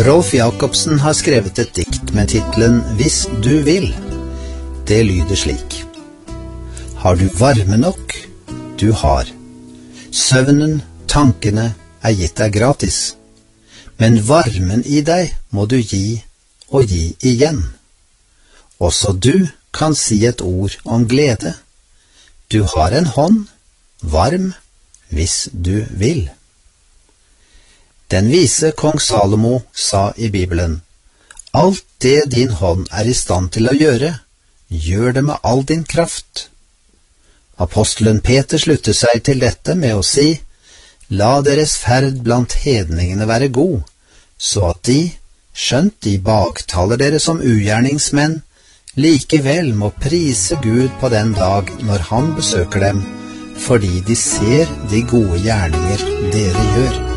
Rolf Jacobsen har skrevet et dikt med titelen «Hvis du vil». Det lyder slik: Har du varme nok? Du har. Søvnen, tankene er gitt deg gratis. Men varmen i deg må du gi og gi igjen. Også du kan si et ord om glede. Du har en hånd, varm, hvis du vil. Den vise kong Salomo sa i Bibelen: Alt det din hånd er i stand til å gjøre, gjør det med all din kraft. Apostelen Peter slutter seg til dette med å si: La deres ferd blant hedningene være god, så at de, skjønt de baktaler dere som ugjerningsmenn, likevel må prise Gud på den dag når han besøker dem, fordi de ser de gode gjerninger dere gjør.